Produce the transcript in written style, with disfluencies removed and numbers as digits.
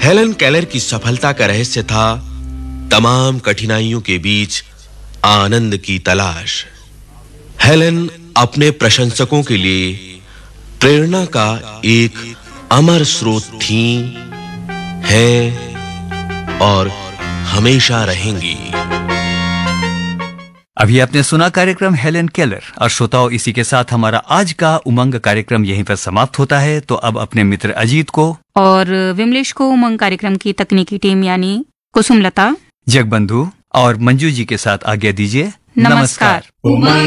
Helen Keller की सफलता का रहस्य था तमाम कठिनाइयों के बीच आनंद की तलाश। हेलन अपने प्रशंसकों के लिए प्रेरणा का एक अमर स्रोत थी, हैं और हमेशा रहेंगी। अभी आपने सुना कार्यक्रम हेलन केलर। और श्रोताओं, इसी के साथ हमारा आज का उमंग कार्यक्रम यहीं पर समाप्त होता है। तो अब अपने मित्र अजीत को और विमलेश को उमंग कार्यक्रम की तकनीकी टीम यानी कुसुमलता, जगबंधु और मंजू जी के साथ आज्ञा दीजिए। नमस्कार।